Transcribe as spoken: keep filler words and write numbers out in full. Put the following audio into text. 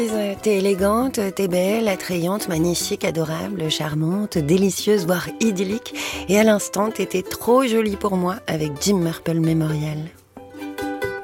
T'es élégante, t'es belle, attrayante, magnifique, adorable, charmante, délicieuse, voire idyllique. Et à l'instant, t'étais trop jolie pour moi avec Jim Marple Memorial.